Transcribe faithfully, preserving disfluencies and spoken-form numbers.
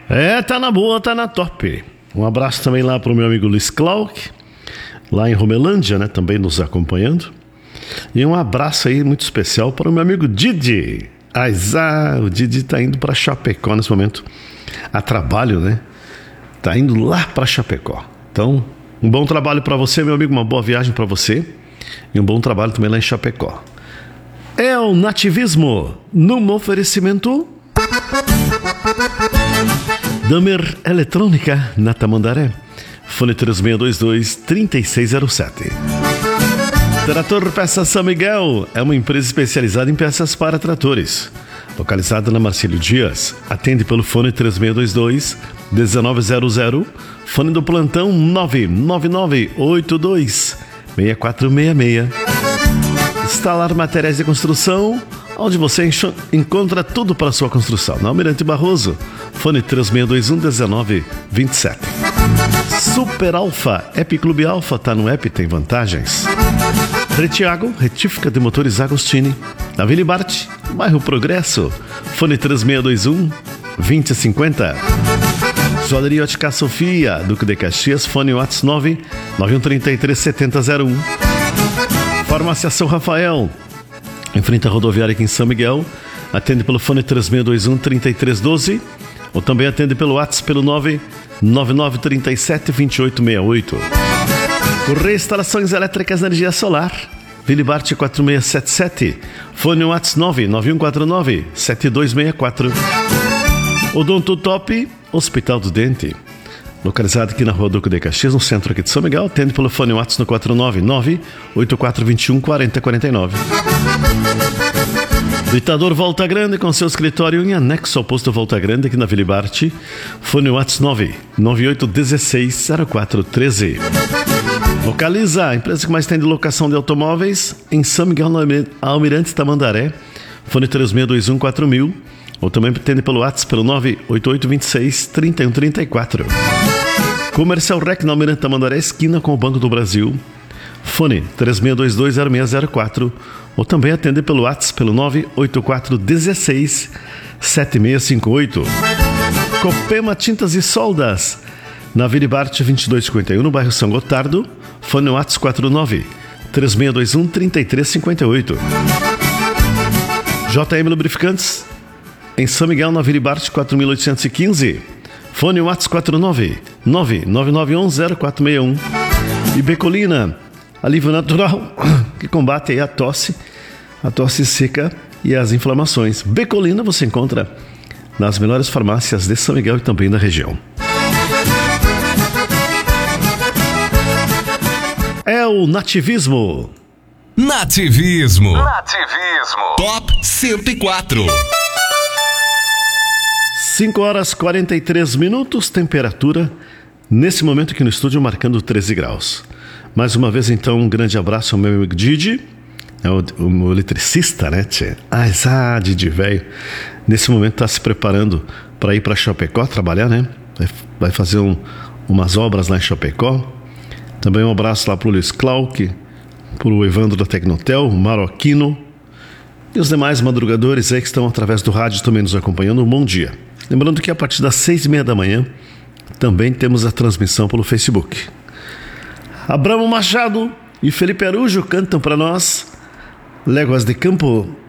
É, tá na boa, tá na top. Um abraço também lá pro meu amigo Luiz Clark, lá em Romelândia, né, também nos acompanhando. E um abraço aí muito especial para o meu amigo Didi. Aizá, o Didi tá indo para Chapecó nesse momento, a trabalho, né? Tá indo lá para Chapecó. Então, um bom trabalho para você, meu amigo, uma boa viagem para você e um bom trabalho também lá em Chapecó. É o Nativismo num oferecimento Damer Eletrônica na Tamandaré. Fone três seis dois dois, três seis zero sete. Trator Peças São Miguel é uma empresa especializada em peças para tratores. Localizada na Marcílio Dias, atende pelo fone três seis dois dois, um nove zero zero, fone do plantão nove nove nove oito dois, seis quatro seis seis. Instalar materiais de construção, onde você encontra tudo para a sua construção. Na Almirante Barroso, fone três seis dois um, um nove dois sete. Super Alfa, App Clube Alfa, tá no app, tem vantagens. Retiago, retífica de motores Agostini. Na Vila Bart, bairro Progresso, fone três seis dois um, dois zero cinco zero. Joalheria Ótica Sofia, Duque de Caxias, fone WhatsApp nove nove um três três sete zero zero um. Farmácia São Rafael, em frente à rodoviária aqui em São Miguel, atende pelo fone três seis dois um, três três um dois, ou também atende pelo WhatsApp pelo nove nove nove três sete, dois oito seis oito. Correia Instalações Elétricas Energia Solar, Vilibarte quatro seis sete sete, fone WhatsApp nove nove um quatro nove, sete dois seis quatro. Odonto Top, Hospital do Dente, localizado aqui na Rua Duque de Caxias, no centro aqui de São Miguel, atende pelo fone WhatsApp no quatro nove nove, oito quatro dois um, quatro zero quatro nove. Ditador Volta Grande, com seu escritório em anexo ao posto Volta Grande, aqui na Vilibarte, fone WhatsApp nove nove oito um seis, zero quatro um três. Localiza, a empresa que mais tem de locação de automóveis em São Miguel, no Almirante Tamandaré, fone três seis dois um, quatro mil, ou também atende pelo WhatsApp pelo nove oito oito dois seis, três um três quatro. Comercial Rec na Almirante Tamandaré, esquina com o Banco do Brasil, fone três seis dois dois, zero seis zero quatro, ou também atende pelo WhatsApp pelo nove oito quatro um seis, sete seis cinco oito. Copema Tintas e Soldas, na Vilibarte vinte e dois cinquenta e um, no bairro São Gotardo, fone WhatsApp quatro nove três seis dois um, três três cinco oito. J M Lubrificantes, em São Miguel, na Vilibarte quatro mil oitocentos e quinze, fone WhatsApp quatro nove nove nove nove um zero quatro seis um. E Becolina, alívio natural que combate aí a tosse, a tosse seca e as inflamações. Becolina você encontra nas melhores farmácias de São Miguel e também da região. É o Nativismo. Nativismo. Nativismo. Top cento e quatro. cinco horas e quarenta e três minutos, temperatura nesse momento aqui no estúdio marcando treze graus. Mais uma vez, então, um grande abraço ao meu amigo Didi, é o, o meu eletricista, né, tchê? Ah, essa Didi, velho. Nesse momento está se preparando para ir para Chapecó trabalhar, né? Vai, vai fazer um, umas obras lá em Chapecó. Também um abraço lá para o Luiz Clark, para o Evandro da Tecnotel, o Maroquino e os demais madrugadores aí que estão através do rádio também nos acompanhando. Um bom dia. Lembrando que a partir das seis e meia da manhã também temos a transmissão pelo Facebook. Abramo Machado e Felipe Arujo cantam para nós Léguas de Campo.